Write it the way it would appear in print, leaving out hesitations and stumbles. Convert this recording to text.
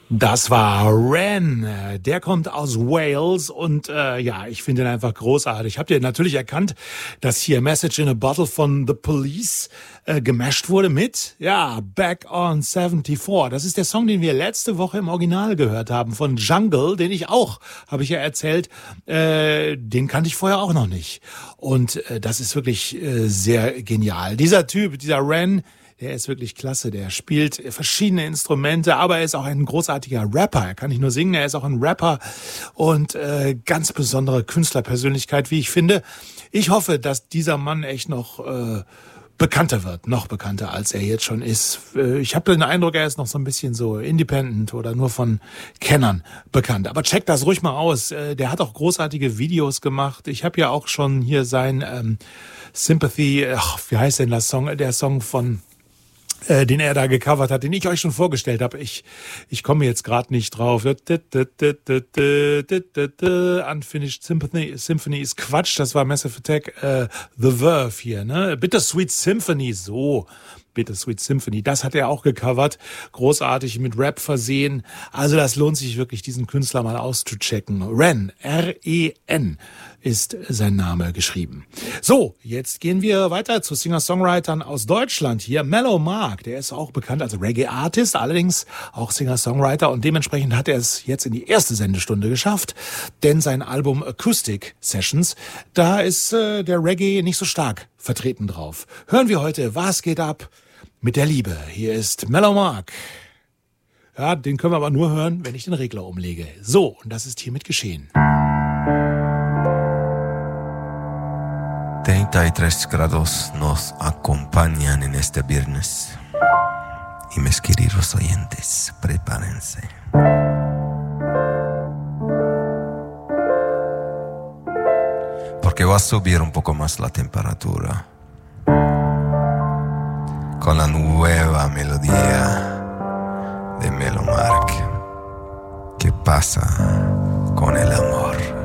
Das war Ren, der kommt aus Wales und ich finde ihn einfach großartig. Habt ihr natürlich erkannt, dass hier Message in a Bottle von The Police gemasht wurde mit, Back on 74. Das ist der Song, den wir letzte Woche im Original gehört haben von Jungle, den ich auch, habe ich ja erzählt, den kannte ich vorher auch noch nicht. Und das ist wirklich sehr genial. Dieser Typ, dieser Ren, der ist wirklich klasse, der spielt verschiedene Instrumente, aber er ist auch ein großartiger Rapper. Er kann nicht nur singen, er ist auch ein Rapper und ganz besondere Künstlerpersönlichkeit, wie ich finde. Ich hoffe, dass dieser Mann echt noch bekannter wird, noch bekannter, als er jetzt schon ist. Ich habe den Eindruck, er ist noch so ein bisschen so independent oder nur von Kennern bekannt. Aber checkt das ruhig mal aus. Der hat auch großartige Videos gemacht. Ich habe ja auch schon hier sein Sympathy, wie heißt denn der Song von den er da gecovert hat, den ich euch schon vorgestellt habe. Ich komme jetzt gerade nicht drauf. Unfinished Symphony ist Quatsch. Das war Massive Attack. The Verve hier, ne? Bittersweet Symphony, so. Bittersweet Symphony, das hat er auch gecovert. Großartig mit Rap versehen. Also das lohnt sich wirklich, diesen Künstler mal auszuchecken. Ren, R-E-N ist sein Name geschrieben. So, jetzt gehen wir weiter zu Singer-Songwritern aus Deutschland. Hier Mellow Mark, der ist auch bekannt als Reggae-Artist, allerdings auch Singer-Songwriter und dementsprechend hat er es jetzt in die erste Sendestunde geschafft, denn sein Album Acoustic Sessions, da ist der Reggae nicht so stark vertreten drauf. Hören wir heute, was geht ab mit der Liebe? Hier ist Mellow Mark. Ja, den können wir aber nur hören, wenn ich den Regler umlege. So, und das ist hiermit geschehen. 33 grados nos acompañan en este viernes. Y mis queridos oyentes, prepárense. Porque va a subir un poco más la temperatura. Con la nueva melodía de Mellow Mark. ¿Qué pasa con el amor?